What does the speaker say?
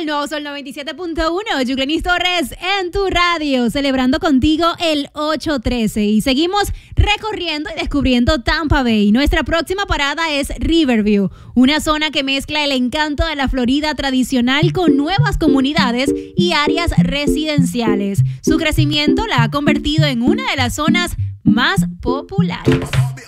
el nuevo Sol 97.1, Yuclenis Torres en tu radio, celebrando contigo el 8-13 y seguimos recorriendo y descubriendo Tampa Bay. Nuestra próxima parada es Riverview, una zona que mezcla el encanto de la Florida tradicional con nuevas comunidades y áreas residenciales. Su crecimiento la ha convertido en una de las zonas más populares.